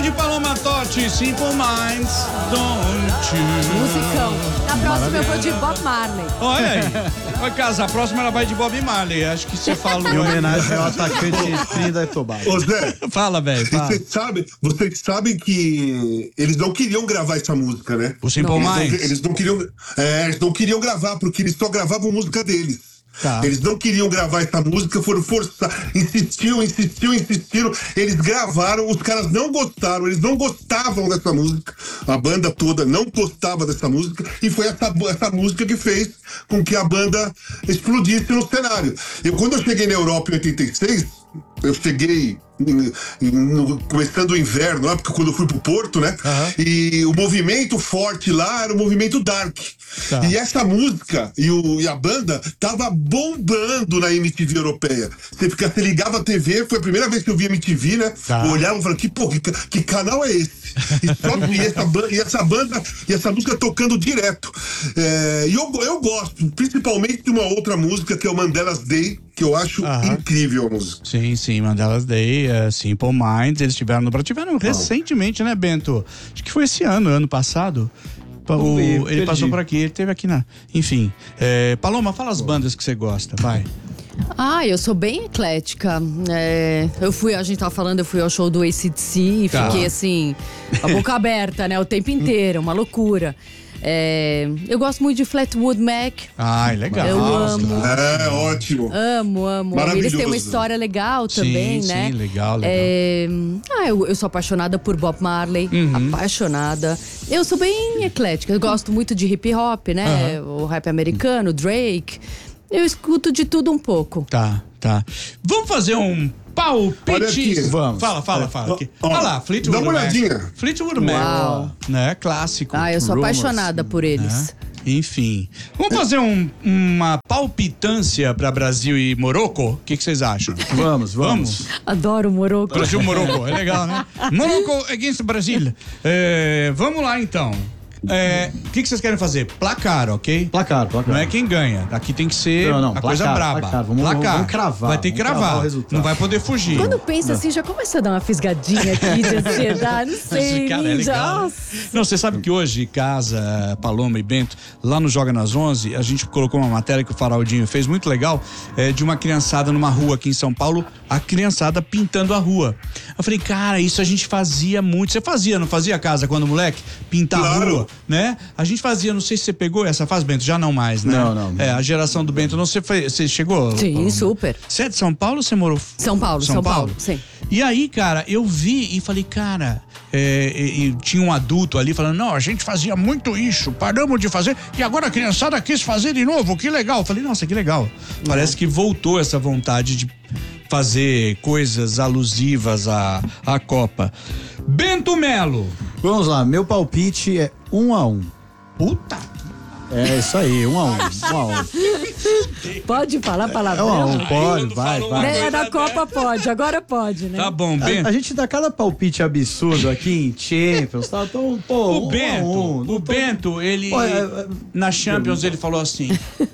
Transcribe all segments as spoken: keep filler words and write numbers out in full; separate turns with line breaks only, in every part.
E Paloma Totti, Simple Minds, don't you?
Musicão. Na próxima eu vou de Bob Marley.
Olha aí. Vai casar, a próxima ela vai de Bob Marley. Acho que você falou.
Em homenagem ao atacante Trinidad e Tobago.
Ô Zé,
Fala, velho.
vocês sabem, vocês sabem que eles não queriam gravar essa música, né?
O Simple
Eles não,
Minds.
eles não queriam, é, eles não queriam gravar porque eles só gravavam música deles.
Tá.
Eles não queriam gravar essa música, foram forçar, insistiam, insistiam, insistiram. Eles gravaram, os caras não gostaram, eles não gostavam dessa música. A banda toda não gostava dessa música e foi essa, essa música que fez com que a banda explodisse no cenário. Eu, quando eu cheguei na Europa em oitenta e seis, eu cheguei em, em, no, começando o inverno, lá, porque quando eu fui pro Porto, né?
Uhum.
E o movimento forte lá era o movimento dark.
Tá.
E essa música e, o, e a banda tava bombando na M T V europeia. Você, fica, você ligava a T V, foi a primeira vez que eu vi a M T V, né?
Tá.
Eu olhava e falava, que, pô, que, que canal é esse? E, só, e, essa, e essa banda e essa música tocando direto. É, e eu, eu gosto, principalmente de uma outra música que é o Mandela's Day, que eu acho
Aham.
incrível a música.
Sim, sim, Mandela's Day, uh, Simple Minds, eles tiveram no Brasil, tiveram recentemente, né, Bento? Acho que foi esse ano, ano passado. Pa-
Não
o-
vi,
ele
perdi.
passou por aqui, ele teve aqui na. Enfim. É, Paloma, fala as bandas que você gosta, vai.
Ah, eu sou bem eclética. É, eu fui, a gente tava falando, eu fui ao show do A C D C e
Tá.
fiquei assim, a boca aberta, né? O tempo inteiro, uma loucura. É, eu gosto muito de Fleetwood Mac.
Ai, legal.
Eu amo.
É, ótimo.
Amo, amo.
Maravilhoso.
Eles têm uma história legal também,
sim,
né?
sim, legal, legal.
É, ah, eu, eu sou apaixonada por Bob Marley.
Uhum.
Apaixonada. Eu sou bem eclética. Eu gosto muito de hip hop, né? O rap americano, Drake. Eu escuto de tudo um pouco.
Tá, tá. Vamos fazer um palpite.
Olha aqui.
Vamos.
Fala, fala, fala. Aqui.
Ó,
Olha lá, Fleetwood
dá uma
Mac.
olhadinha.
Fleetwood Mac,
Uau.
né? Clássico.
Ah, eu sou
Rumors,
apaixonada por eles.
né? Enfim. Vamos fazer um- uma palpitância para Brasil e Morocco? O que que vocês acham?
Vamos, vamos.
Adoro o Morocco.
Brasil e Morocco, é legal, né? Morocco against Brasil. É, vamos lá, então. É, O que que vocês querem fazer? Placar, ok?
Placar, placar.
Não é quem ganha. Aqui tem que ser
Não, não,
a
placar,
coisa braba.
placar. Vamos- vamos- vamos cravar,
Vai ter que
vamos
cravar.
cravar o resultado.
Não vai poder fugir.
Quando pensa assim, já começa a dar uma fisgadinha aqui de ansiedade. Não sei,
Esse cara é
ninja.
legal, né?
Nossa.
Não, você sabe que hoje, Casa, Paloma e Bento, lá no Joga nas onze, a gente colocou uma matéria que o Faraldinho fez, muito legal, é, de uma criançada numa rua aqui em São Paulo, a criançada pintando a rua. Eu falei, cara, isso a gente fazia muito. Você fazia, não fazia, Casa, quando moleque? Pintar a
Claro.
rua, né? A gente fazia, não sei se você pegou essa fase, Bento, já não mais, né?
Não, não.
É, a geração do Bento, não sei, foi- você chegou?
Sim,
Paloma?
super.
Você é de São Paulo ou você morou?
São Paulo, São, Paulo. Sim.
E aí, cara, eu vi e falei, cara, é, e, e tinha um adulto ali falando, não, a gente fazia muito isso, paramos de fazer e agora a criançada quis fazer de novo, que legal. Eu falei, nossa, que legal. Parece que voltou essa vontade de fazer coisas alusivas à, à Copa. Bento Melo.
Vamos lá, meu palpite é um a um.
Puta.
É isso aí, um a um. Um a um.
Pode falar
É um a
palavrão?
um, pode,
Quando
vai,
falou uma
vai.
Né, na Copa pode, agora pode, né?
Tá bom,
A,
Bento.
a gente dá cada palpite absurdo aqui em Champions, tá? Então, pô,
O
um
Bento,
a um.
o
Não tô-
Bento, ele
Pô, é- é-
na Champions ele falou assim: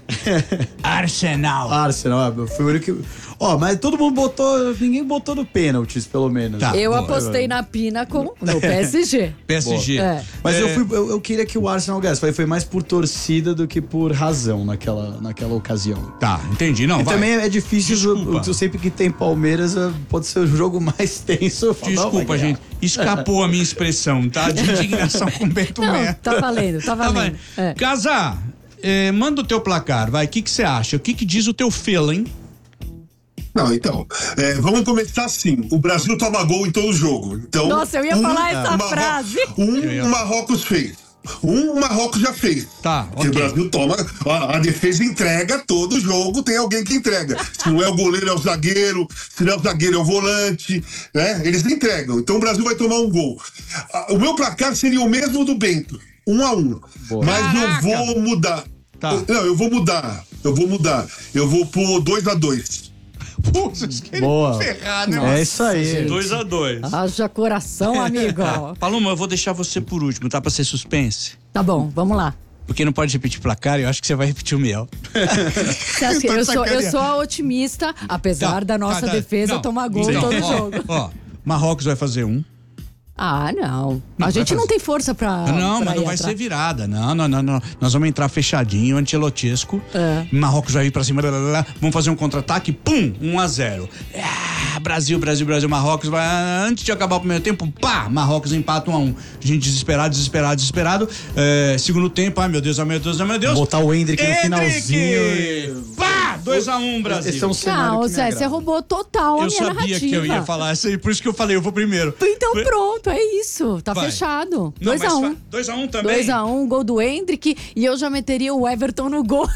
Arsenal.
Arsenal, é, foi o único que... Ó, mas todo mundo botou, ninguém botou no pênaltis, pelo menos.
Tá.
Eu
boa.
apostei na Pina com no P S G.
P S G.
É.
Mas
É,
eu, fui, eu, eu queria que o Arsenal ganhasse. Foi, foi mais por torcida do que por razão naquela, naquela ocasião.
Tá, entendi. Não,
E
vai.
também é difícil,
Desculpa.
eu, eu sempre que tem Palmeiras, eh, pode ser o jogo mais tenso. Eu falo, não, vai
Desculpa,
ganhar.
gente. Escapou a minha expressão, tá? De indignação com o Bento
Não,
Melo.
tá valendo, tá valendo.
valendo.
É.
Casar, eh, manda o teu placar, vai. O que que você acha? O que que diz o teu feeling?
Não, então, é, vamos começar assim. O Brasil toma gol em todo jogo. Então,
Nossa, eu ia falar essa
Marro-
frase.
Um,
Eu ia-
o Marrocos fez. Um, o Marrocos já fez.
Tá,
Porque
ok.
o Brasil toma. A, a defesa entrega todo jogo, tem alguém que entrega. Se não é o goleiro, é o zagueiro. Se não é o zagueiro, é o volante. Né? Eles entregam. Então o Brasil vai tomar um gol. Ah, O meu placar seria o mesmo do Bento. Um a um.
Boa.
Mas
Caraca!
eu vou mudar.
Tá.
Eu- Não, eu vou mudar. Eu vou mudar. Eu vou pôr dois a dois.
Pô, vocês querem
Boa.
ferrar, né?
É isso aí.
dois a dois.
Haja coração, amigo.
Paloma, eu vou deixar você por último, tá? Pra ser suspense.
Tá bom, vamos lá.
Porque não pode repetir placar, eu acho que você vai repetir o meu.
Você acha que
Tô de
eu, sou, eu
sacaneando.
sou a otimista, apesar
Tá,
da nossa
tá, tá.
defesa
Não,
tomar gol
então,
todo
ó,
jogo.
Ó, Marrocos vai fazer um.
Ah, não.
Não,
a gente
vai
não
fazer.
tem força pra.
Não,
pra
mas não
ir
vai
atrás.
ser virada. Não, não, não, não. Nós vamos entrar fechadinho, antelotesco.
É.
Marrocos vai vir pra cima. Lá, lá, lá. Vamos fazer um contra-ataque. Pum! um a zero. Ah, Brasil, Brasil, Brasil, Marrocos. Vai, antes de acabar o primeiro tempo, pá! Marrocos empata um a um. Gente desesperado, desesperado, desesperado. É, segundo tempo, ai meu Deus, ai meu Deus, ai meu Deus.
Botar o Hendrick no
Hendrick!
finalzinho.
Pá! dois a um, Brasil.
Esse é um cenário
Não,
que me
Zé,
agrada.
você roubou total a
Eu
minha
sabia
narrativa.
que eu ia falar isso aí, por isso que eu falei, eu vou primeiro.
Então
Foi-
pronto, é isso. Tá
Vai.
fechado.
Não,
dois
mas
a um.
fa- dois a um também?
dois a um, gol do Hendrick. E eu já meteria o Everton no gol.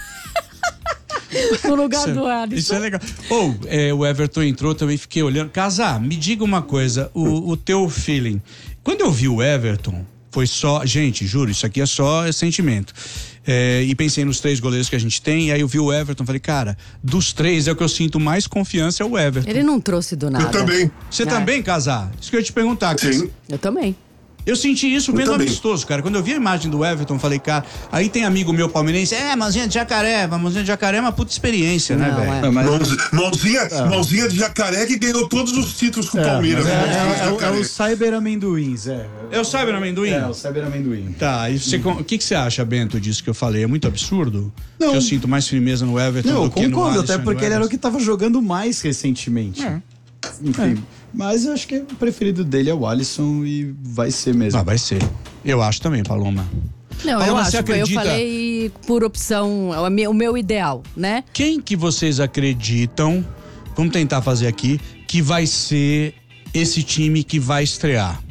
no lugar
Isso é-
do Alisson.
Isso é legal. Ou, é, o Everton entrou, também fiquei olhando. Casar, me diga uma coisa, o, o teu feeling. Quando eu vi o Everton, foi só. Gente, juro, isso aqui é só sentimento. É, e pensei nos três goleiros que a gente tem, e aí eu vi o Everton, falei, cara, dos três é o que eu sinto mais confiança é o Everton.
Ele não trouxe do nada.
Eu também.
Você
É.
também, Casar? Isso que eu ia te perguntar. Cris.
Sim.
Eu também.
Eu senti isso vendo
também.
amistoso, cara. Quando eu vi a imagem do Everton, falei, cara, aí tem amigo meu palmeirense, é, mãozinha de jacaré, mãozinha de jacaré é uma puta experiência, né,
Não,
velho?
é.
Não, mas-
Mãozinha, mãozinha, mãozinha de jacaré que ganhou todos os títulos com o Palmeiras.
É,
né?
é,
Mãozinha de
é, é,
jacaré.
o Cyber Amendoim, Zé.
Eu sabe, amendoim?
É, o Cyber Amendoim.
Tá, e você, o que, que você acha, Bento, disso que eu falei? É muito absurdo?
Não.
Que eu sinto mais firmeza no Everton
Não, eu
do que no
concordo,
Alisson
até
e
porque
no
ele era o
Everton.
que tava jogando mais recentemente.
É.
Enfim. Mas eu acho que o preferido dele é o Alisson e vai ser mesmo.
Ah, vai ser. Eu acho também, Paloma.
Não,
Paloma,
eu
você
acho que eu
acredita-
falei por opção, é o meu- o meu ideal, né?
Quem que vocês acreditam, vamos tentar fazer aqui, que vai ser esse time que vai estrear?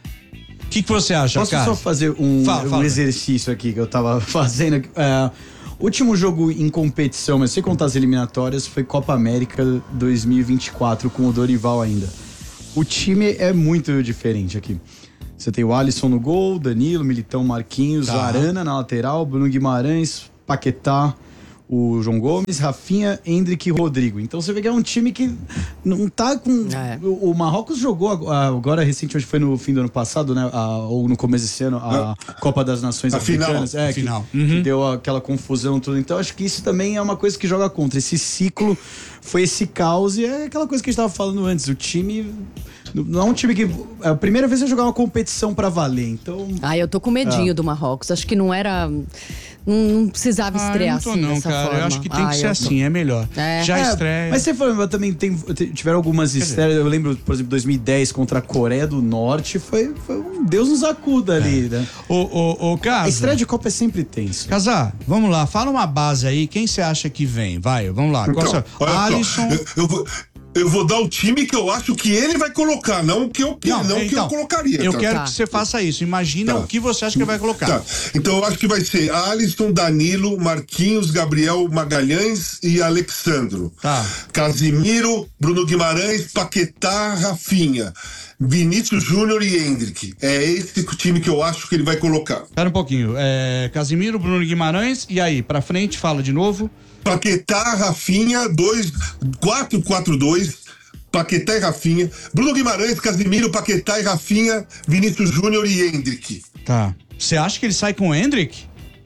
O que, que você acha,
Posso
cara?
só fazer um,
Fala,
um
fala.
exercício aqui que eu tava fazendo? É, último jogo em competição, mas sem contar as eliminatórias, foi Copa América dois mil e vinte e quatro com o Dorival ainda. O time é muito diferente aqui. Você tem o Alisson no gol, Danilo, Militão, Marquinhos,
Tá.
Arana na lateral, Bruno Guimarães, Paquetá, o João Gomes, Rafinha, Hendrick e Rodrigo. Então você vê que é um time que não tá com...
É.
O, o Marrocos jogou agora, agora recentemente, foi no fim do ano passado, né? A- ou no começo desse ano, a Copa das Nações
A final.
Africanas. É,
A
que,
final.
que
Uhum.
deu aquela confusão tudo. Então acho que isso também é uma coisa que joga contra. Esse ciclo foi esse caos e é aquela coisa que a gente tava falando antes. O time... Não é um time que... É a primeira vez que vai jogar uma competição pra valer, então...
Ah, eu tô com medinho do Marrocos. Acho que não era. Não, não precisava
Ah, eu
estrear
não tô
assim
não,
dessa
cara.
forma.
Eu acho que tem
Ah,
que ser
eu tô.
assim, é melhor.
É.
Já
É,
estreia.
Mas você falou, também tem, tiveram algumas estreias. Eu lembro, por exemplo, dois mil e dez contra a Coreia do Norte. Foi, foi um Deus nos acuda ali, né?
Ô, ô, ô,
A
Casa.
estreia de Copa é sempre tenso.
Casar, vamos lá, fala uma base aí, quem você acha que vem? Vai, vamos lá. Qual
Então,
seu-
olha só,
Alisson.
eu, eu vou, eu vou dar o time que eu acho que ele vai colocar, não o que eu, não, o que
então,
eu colocaria.
Eu
tá?
quero
Tá.
que você faça isso. Imagina
Tá.
o que você acha que ele vai colocar.
Tá. Então eu acho que vai ser Alisson, Danilo, Marquinhos, Gabriel Magalhães e Alexandro.
Tá.
Casimiro, Bruno Guimarães, Paquetá, Rafinha, Vinícius Júnior e Hendrick. É esse o time que eu acho que ele vai colocar.
Espera um pouquinho. É, Casimiro, Bruno Guimarães, e aí, pra frente, fala de novo.
Paquetá, Rafinha, dois, quatro quatro dois, Paquetá e Rafinha, Bruno Guimarães, Casimiro, Paquetá e Rafinha, Vinícius Júnior e Hendrick.
Tá. Você acha que ele sai com o Hendrick?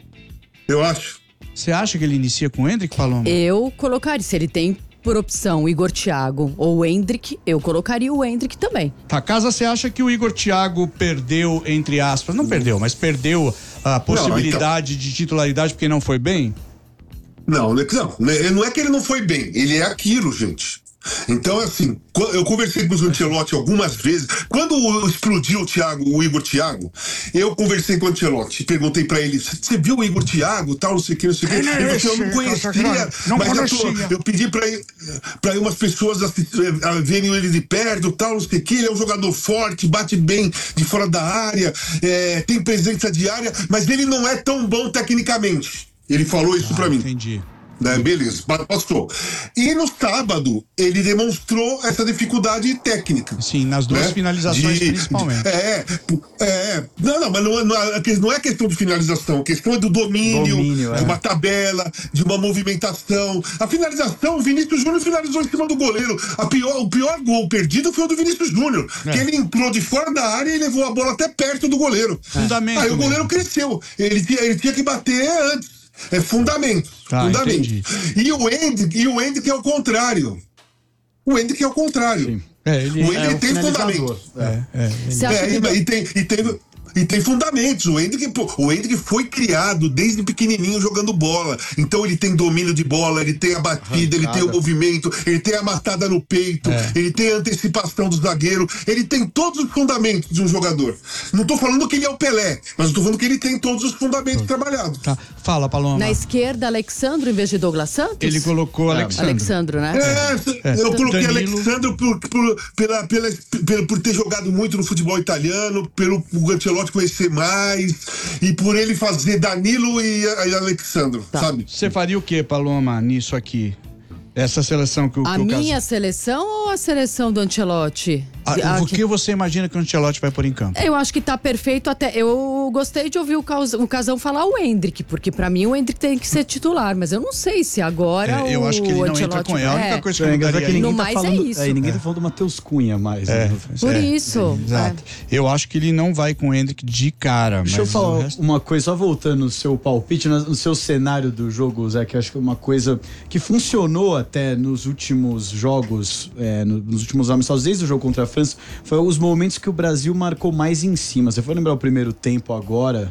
Eu acho.
Você acha que ele inicia com o Hendrick, Paloma?
Eu colocaria, se ele tem por opção o Igor Thiago ou o Hendrick, eu colocaria o Hendrick também.
Tá, Casa, você acha que o Igor Thiago perdeu, entre aspas, não perdeu, mas perdeu a possibilidade de titularidade porque não foi bem?
Não, não, né, não é que ele não foi bem, ele é aquilo, gente. Então, assim, eu conversei com o Ancelotti algumas vezes. Quando explodiu o Thiago, o Igor Thiago, eu conversei com o Ancelotti, perguntei pra ele: você viu o Igor Thiago, tal, não sei o que, não sei o que. Ele falou assim: eu não conhecia,
Não
mas eu,
conhecia.
tô, eu pedi pra, pra umas pessoas assistir, a verem ele de perto, tal, não sei o que. Ele é um jogador forte, bate bem de fora da área, é, tem presença de área, mas ele não é tão bom tecnicamente. Ele falou isso
Ah,
pra mim.
entendi.
Né, beleza, passou. E no sábado, ele demonstrou essa dificuldade técnica.
Sim, nas duas
né?
finalizações,
De-
principalmente.
É, é. Não, não, mas não, é- não é- não é questão de finalização, a questão é do domínio,
Domínio,
de
é.
uma tabela, de uma movimentação. A finalização, o Vinícius Júnior finalizou em cima do goleiro. A pior, o pior gol perdido foi o do Vinícius Júnior,
É.
que ele entrou de fora da área e levou a bola até perto do goleiro.
Fundamento
Aí o goleiro
mesmo.
cresceu. Ele tinha, ele tinha que bater antes. É fundamento.
Tá,
fundamento.
entendi.
E o Hendrick, e o Hendrick é o contrário. O Hendrick é o contrário.
É, ele
o Hendrick
é
tem fundamento.
É.
É,
Você acha
É,
que...
e, e tem, e tem, e tem fundamentos. O Hendrick, pô, o Hendrick foi criado desde pequenininho jogando bola. Então ele tem domínio de bola, ele tem a batida, ele tem o movimento, ele tem a matada no peito,
É.
ele tem a antecipação do zagueiro, ele tem todos os fundamentos de um jogador. Não tô falando que ele é o Pelé, mas eu tô falando que ele tem todos os fundamentos trabalhados.
Tá. Fala, Paloma.
Na esquerda, Alexandro em vez de Douglas Santos?
Ele colocou Alexandre.
Alexandro, né?
É, eu coloquei
Danilo.
Alexandre por, por, pela, pela, pela, por ter jogado muito no futebol italiano, pelo o Ancelotti conhecer mais e por ele fazer Danilo e, e Alexandre,
Tá.
sabe?
Você faria o que, Paloma, nisso aqui? Essa seleção que o
A
que o
minha
Cas-
seleção ou a seleção do Ancelotti?
Ah,
Ah,
o que você imagina que o Ancelotti vai pôr em campo?
Eu acho que tá perfeito até. Eu gostei de ouvir o, Caus, o Casão falar o Hendrick, porque pra mim o Hendrick tem que ser titular, mas eu não sei se agora
É, eu
o
acho que ele não entra
Ancelotti-
com ele. A única
é.
coisa que eu
É engraçado
mudaria
que ninguém
No
tá
mais é
falando,
isso.
é, ninguém tá falando do Matheus Cunha mais.
É,
né?
Por
é,
isso.
Exato. Eu acho que ele não vai com o Hendrick de cara.
Deixa eu
mas
falar
o resto-
uma coisa, só voltando no seu palpite, no no seu cenário do jogo, Zé, que eu acho que é uma coisa que funcionou até nos últimos jogos, é, no- nos últimos amistosos, desde o jogo contra a França, foi os momentos que o Brasil marcou mais em cima. Você foi lembrar o primeiro tempo agora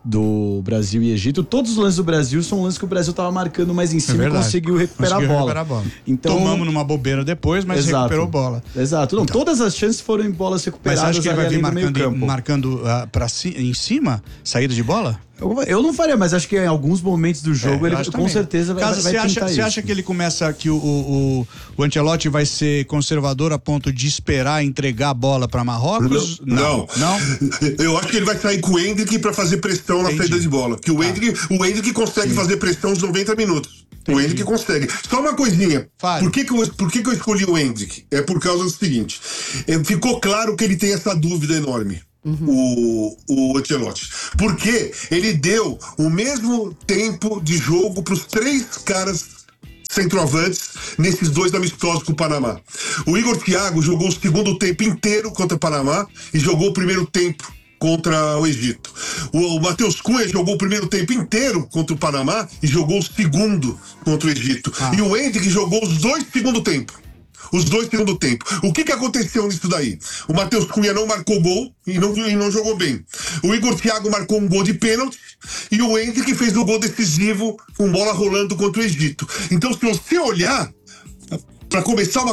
do Brasil e Egito, todos os lances do Brasil são lances que o Brasil tava marcando mais em cima e
verdade.
conseguiu recuperar
Conseguiu
a bola.
recuperar a bola.
Então,
Tomamos numa bobeira depois, mas
Exato.
recuperou bola.
Exato. Não, todas as chances foram em bolas
Mas
recuperadas
você acha que ele vai
ali
vir
no meio
marcando,
campo.
marcando ah, pra ci- em cima, saída de bola?
Eu, eu não faria, mas acho que em alguns momentos do jogo
É,
ele
eu acho
com
também.
certeza vai,
Caso
vai
você acha,
tentar
você
isso.
acha que ele começa que o, o, o, o Ancelotti vai ser conservador a ponto de esperar entregar a bola para Marrocos?
Não,
não.
Eu acho que ele vai sair com o Hendrick pra fazer pressão na
Entendi.
saída de bola. Que o Hendrick, o Hendrick consegue fazer pressão nos noventa minutos. O Hendrick consegue. Só uma coisinha.
Fale.
Por que que, eu, por que que eu escolhi o Hendrick? É por causa do seguinte. É, ficou claro que ele tem essa dúvida enorme. O, o Ancelotti. Porque ele deu o mesmo tempo de jogo pros três caras centroavantes nesses dois amistosos com o Panamá. O Igor Thiago jogou o segundo tempo inteiro contra o Panamá e jogou o primeiro tempo contra o Egito. O, o Matheus Cunha jogou o primeiro tempo inteiro contra o Panamá e jogou o segundo contra o Egito. E o Hendrick jogou os dois segundo tempo. Os dois segundo tempo. O que que aconteceu nisso daí? O Matheus Cunha não marcou gol e não, e não jogou bem. O Igor Thiago marcou um gol de pênalti e o Hendrick fez o gol decisivo com bola rolando contra o Egito. Então, se você olhar, para começar uma